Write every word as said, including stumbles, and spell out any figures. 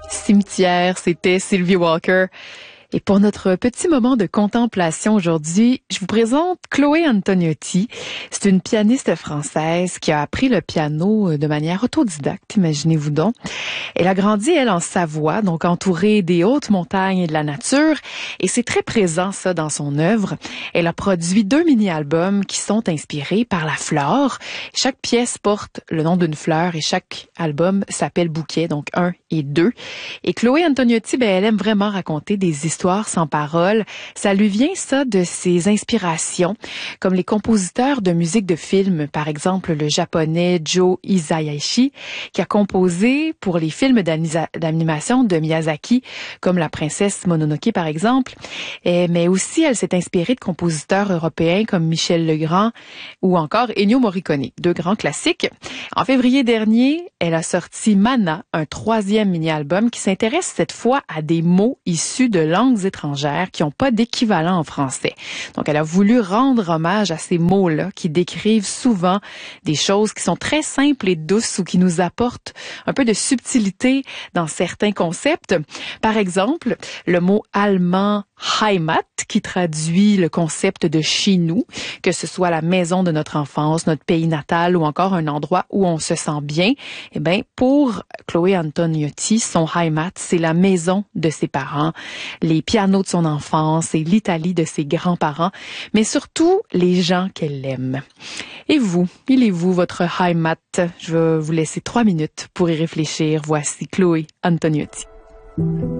Cimetière, c'était Sylvie Walker. Et pour notre petit moment de contemplation aujourd'hui, je vous présente Chloé Antoniotti. C'est une pianiste française qui a appris le piano de manière autodidacte, imaginez-vous donc. Elle a grandi, elle, en Savoie, donc entourée des hautes montagnes et de la nature. Et c'est très présent, ça, dans son œuvre. Elle a produit deux mini-albums qui sont inspirés par la flore. Chaque pièce porte le nom d'une fleur et chaque album s'appelle Bouquet, donc un et deux. Et Chloé Antoniotti, ben, elle aime vraiment raconter des histoires sans parole. Ça lui vient, ça, de ses inspirations, comme les compositeurs de musique de film, par exemple le japonais Joe Hisaishi, qui a composé pour les films d'animation de Miyazaki, comme La princesse Mononoke, par exemple. Et, mais aussi, elle s'est inspirée de compositeurs européens comme Michel Legrand ou encore Ennio Morricone, deux grands classiques. En février dernier, elle a sorti Mana, un troisième mini-album qui s'intéresse cette fois à des mots issus de langues étrangères qui n'ont pas d'équivalent en français. Donc, elle a voulu rendre hommage à ces mots-là qui décrivent souvent des choses qui sont très simples et douces ou qui nous apportent un peu de subtilité dans certains concepts. Par exemple, le mot allemand Heimat, qui traduit le concept de chez nous, que ce soit la maison de notre enfance, notre pays natal ou encore un endroit où on se sent bien. Eh bien, pour Chloé Antoniotti, son Heimat, c'est la maison de ses parents, les pianos de son enfance et l'Italie de ses grands-parents, mais surtout les gens qu'elle aime. Et vous, il est vous, votre Heimat? Je vais vous laisser trois minutes pour y réfléchir. Voici Chloé Antoniotti.